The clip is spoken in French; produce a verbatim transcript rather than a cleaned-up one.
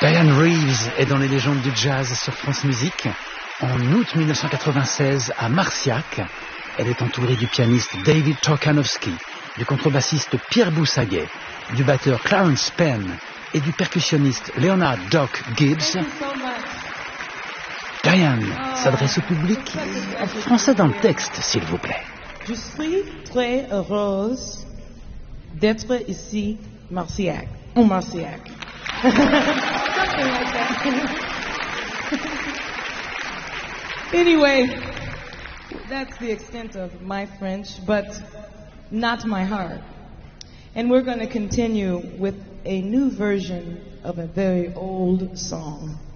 Diane Reeves est dans les légendes du jazz sur France Musique. En août mille neuf cent quatre-vingt-seize, à Marciac, elle est entourée du pianiste David Torkanowski, du contrebassiste Pierre Boussaguet, du batteur Clarence Penn et du percussionniste Leonard Doc Gibbs. Diane s'adresse au public en français dans le texte, s'il vous plaît. Je suis très heureuse d'être ici, Marciac. Oh, Marciac. Anyway, that's the extent of my French, but not my heart. And we're going to continue with a new version of a very old song.